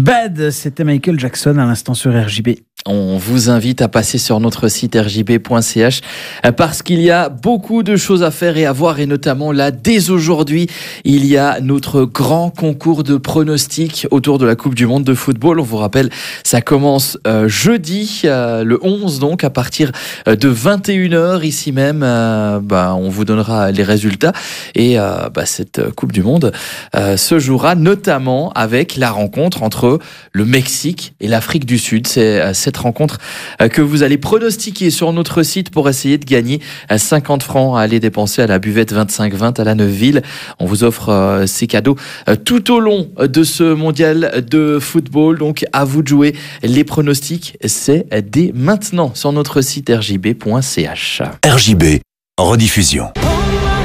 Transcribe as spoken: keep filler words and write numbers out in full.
Bad, c'était Michael Jackson à l'instant sur R J B. On vous invite à passer sur notre site r j b point c h parce qu'il y a beaucoup de choses à faire et à voir, et notamment là, dès aujourd'hui, il y a notre grand concours de pronostics autour de la Coupe du Monde de football. On vous rappelle, ça commence euh, jeudi, euh, le onze, donc à partir de vingt et une heures ici même. Euh, bah, on vous donnera les résultats et euh, bah, cette Coupe du Monde euh, se jouera notamment avec la rencontre entre le Mexique et l'Afrique du Sud. C'est euh, cette rencontre que vous allez pronostiquer sur notre site pour essayer de gagner cinquante francs à aller dépenser à la buvette vingt-cinq vingt à la Neuville. On vous offre ces cadeaux tout au long de ce mondial de football. Donc à vous de jouer. Les pronostics, c'est dès maintenant sur notre site r j b point c h. R J B, rediffusion.